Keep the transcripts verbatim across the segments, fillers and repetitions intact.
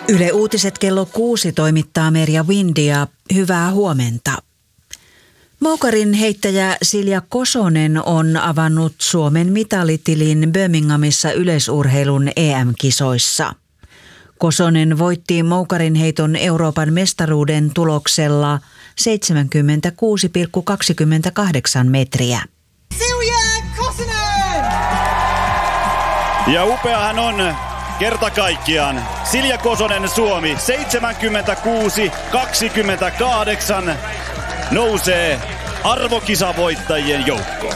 Yle Uutiset kello kuusi toimittaa Merja Windia. Hyvää huomenta. Moukarin heittäjä Silja Kosonen on avannut Suomen mitalitilin Birminghamissa yleisurheilun E M-kisoissa. Kosonen voitti moukarin heiton Euroopan mestaruuden tuloksella seitsemänkymmentäkuusi pilkku kaksikymmentäkahdeksan metriä. Silja Kosonen! Ja upeahan on kerta kaikkiaan Silja Kosonen Suomi seitsemänkymmentäkuusi kaksikymmentäkahdeksan nousee arvokisavoittajien joukkoon.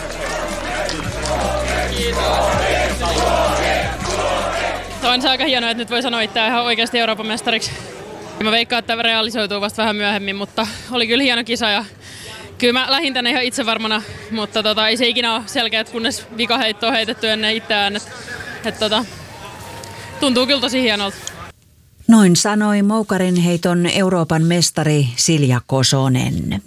On se aika hienoa, että nyt voi sanoa itseään ihan oikeasti Euroopan mestariksi. Mä veikkaan, että realisoituu vasta vähän myöhemmin, mutta oli kyllä hieno kisa ja kyllä mä lähdin tänne ihan itsevarmana, mutta tota, ei se ikinä ole selkeä, kunnes vikaheitto on heitetty ennen itseään. Et, et, tota, tuntuu kyllä tosi hienolta. Noin sanoi moukarin heiton Euroopan mestari Silja Kosonen.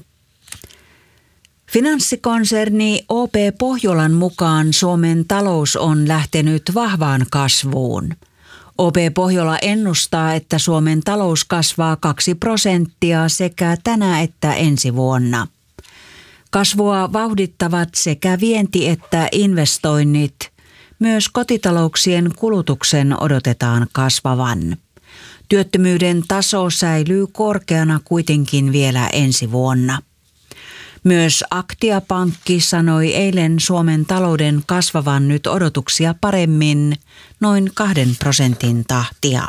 Finanssikonserni O P Pohjolan mukaan Suomen talous on lähtenyt vahvaan kasvuun. O P Pohjola ennustaa, että Suomen talous kasvaa kaksi prosenttia sekä tänä että ensi vuonna. Kasvua vauhdittavat sekä vienti että investoinnit. Myös kotitalouksien kulutuksen odotetaan kasvavan. Työttömyyden taso säilyy korkeana kuitenkin vielä ensi vuonna. Myös Aktia-pankki sanoi eilen Suomen talouden kasvavan nyt odotuksia paremmin, noin kahden prosentin tahtia.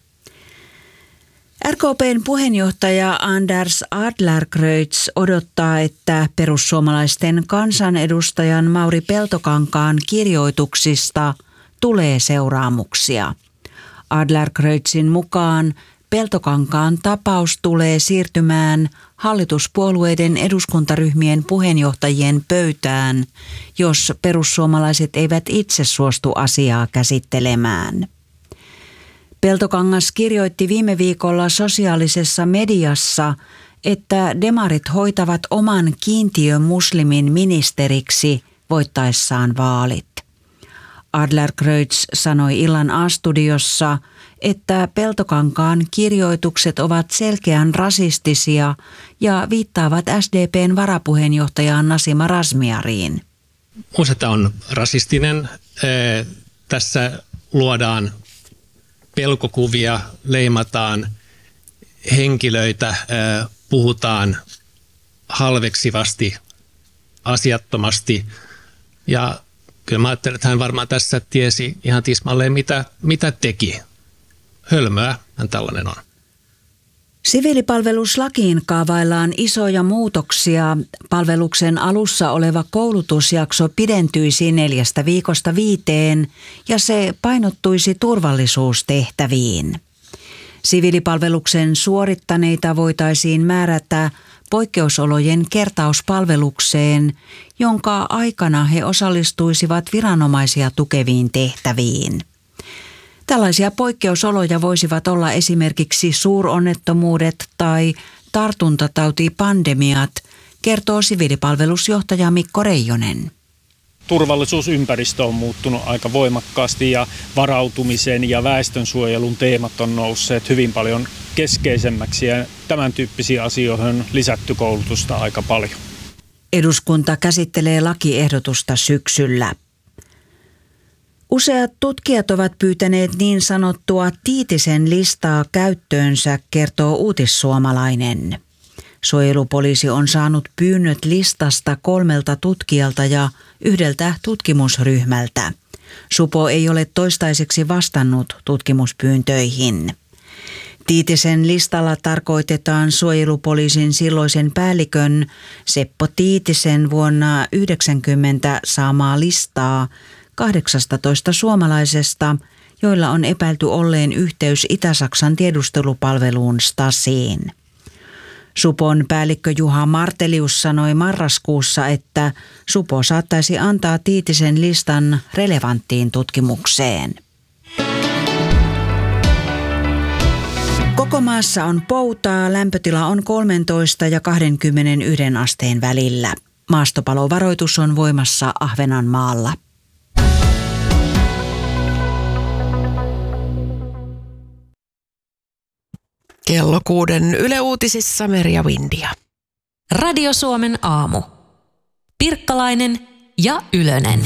R K P:n puheenjohtaja Anders Adlercreutz odottaa, että perussuomalaisten kansanedustajan Mauri Peltokankaan kirjoituksista tulee seuraamuksia. Adlercreutzin mukaan Peltokankaan tapaus tulee siirtymään hallituspuolueiden eduskuntaryhmien puheenjohtajien pöytään, jos perussuomalaiset eivät itse suostu asiaa käsittelemään. Peltokangas kirjoitti viime viikolla sosiaalisessa mediassa, että demarit hoitavat oman kiintiömuslimin ministeriksi voittaessaan vaalit. Adlercreutz sanoi illan A-studiossa, että Peltokankaan kirjoitukset ovat selkeän rasistisia ja viittaavat S D P:n varapuheenjohtajaan Nasima Razmyariin. Minusta on rasistinen. Tässä luodaan pelkokuvia, leimataan henkilöitä, puhutaan halveksivasti, asiattomasti ja kyllä mä ajattelen, että hän varmaan tässä tiesi ihan tismalleen, mitä, mitä teki. Hölmöä hän tällainen on. Siviilipalveluslakiin kaavaillaan isoja muutoksia. Palveluksen alussa oleva koulutusjakso pidentyisi neljästä viikosta viiteen ja se painottuisi turvallisuustehtäviin. Siviilipalveluksen suorittaneita voitaisiin määrätä poikkeusolojen kertauspalvelukseen, jonka aikana he osallistuisivat viranomaisia tukeviin tehtäviin. Tällaisia poikkeusoloja voisivat olla esimerkiksi suuronnettomuudet tai tartuntatautipandemiat, kertoo siviilipalvelusjohtaja Mikko Reijonen. Turvallisuusympäristö on muuttunut aika voimakkaasti ja varautumisen ja väestönsuojelun teemat on nousseet hyvin paljon keskeisemmäksi ja tämän tyyppisiin asioihin on lisätty koulutusta aika paljon. Eduskunta käsittelee lakiehdotusta syksyllä. Useat tutkijat ovat pyytäneet niin sanottua Tiitisen listaa käyttöönsä, kertoo Uutissuomalainen. Suojelupoliisi on saanut pyynnöt listasta kolmelta tutkijalta ja yhdeltä tutkimusryhmältä. Supo ei ole toistaiseksi vastannut tutkimuspyyntöihin. Tiitisen listalla tarkoitetaan suojelupoliisin silloisen päällikön Seppo Tiitisen vuonna yhdeksänkymmentä saamaa listaa kahdeksastatoista suomalaisesta, joilla on epäilty olleen yhteys Itä-Saksan tiedustelupalveluun Stasiin. Supon päällikkö Juha Martelius sanoi marraskuussa, että Supo saattaisi antaa Tiitisen listan relevanttiin tutkimukseen. Koko maassa on poutaa, lämpötila on kolmetoista ja kaksikymmentäyksi asteen välillä. Maastopalovaroitus on voimassa Ahvenanmaalla. Kello kuuden Yle Uutisissa Merja Windia. Radio Suomen aamu. Pirkkalainen ja Ylönen.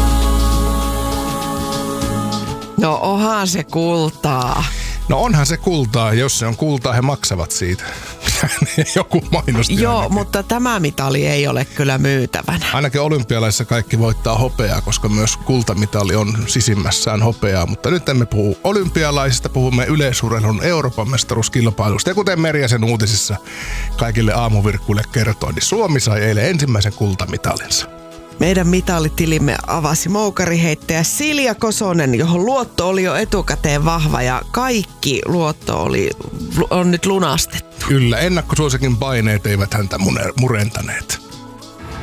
No onhan se kultaa. No onhan se kultaa. Jos se on kultaa, he maksavat siitä. Joku mainosti. Joo, ainakin. Mutta tämä mitali ei ole kyllä myytävänä. Ainakin olympialaisissa kaikki voittaa hopeaa, koska myös kultamitali on sisimmässään hopeaa. Mutta nyt emme puhu olympialaisista, puhumme yleisurheilun Euroopan mestaruuskilpailusta. Ja kuten Merja sen uutisissa kaikille aamuvirkkuille kertoi, niin Suomi sai eilen ensimmäisen kultamitalinsa. Meidän mitalitilimme avasi moukariheittäjä Silja Kosonen, johon luotto oli jo etukäteen vahva ja kaikki luotto oli, on nyt lunastettu. Kyllä, ennakkosuosikin paineet eivät häntä murentaneet.